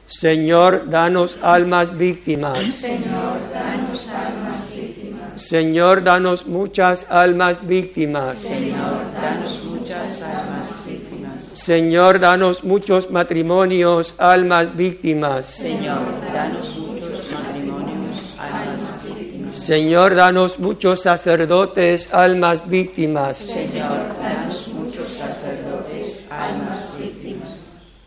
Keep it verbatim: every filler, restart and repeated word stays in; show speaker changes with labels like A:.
A: Señor, danos almas víctimas.
B: Señor, danos almas víctimas.
A: Señor, danos muchas almas víctimas.
B: Señor, danos muchas almas víctimas.
A: Señor, danos muchos matrimonios, almas víctimas.
B: Señor, danos muchos matrimonios, almas víctimas.
A: Señor, danos muchos sacerdotes, almas víctimas.
B: Señor, danos